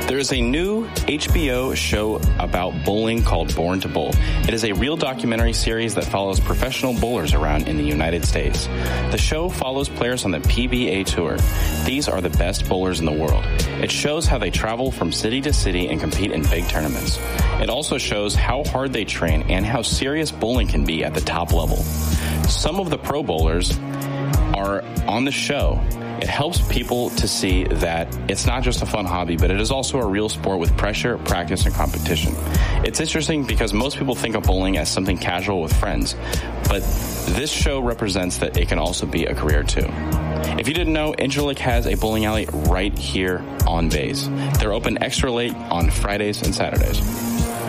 There is a new HBO show about bowling called Born to Bowl. It is a real documentary series that follows professional bowlers around in the United States. The show follows players on the PBA Tour. These are the best bowlers in the world. It shows how they travel from city to city and compete in big tournaments. It also shows how hard they train and how serious bowling can be at the top level. Some of the pro bowlers are on the show. It helps people to see that it's not just a fun hobby, but it is also a real sport with pressure, practice, and competition. It's interesting because most people think of bowling as something casual with friends, but this show represents that it can also be a career too. If you didn't know, Interlake has a bowling alley right here on base. They're open extra late on Fridays and Saturdays.